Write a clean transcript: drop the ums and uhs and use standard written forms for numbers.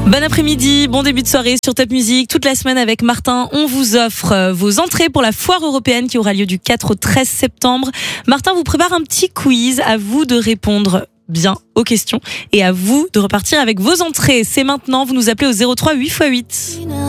Bon après-midi, bon début de soirée sur Top Music. Toute la semaine avec Martin, on vous offre vos entrées pour la foire européenne qui aura lieu du 4 au 13 septembre. Martin vous prépare un petit quiz, à vous de répondre bien aux questions et à vous de repartir avec vos entrées. C'est maintenant, vous nous appelez au 03 8x8.